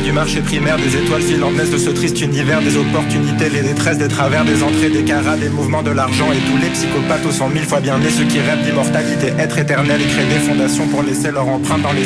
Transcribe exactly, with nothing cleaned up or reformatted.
du marché primaire, des étoiles filantes naissent de ce triste univers, des opportunités, les détresses, des travers, des entrées, des carats, des mouvements de l'argent et tous les psychopathes aux cent mille fois bien nés, ceux qui rêvent d'immortalité, être éternel et créer des fondations pour laisser leur empreinte dans les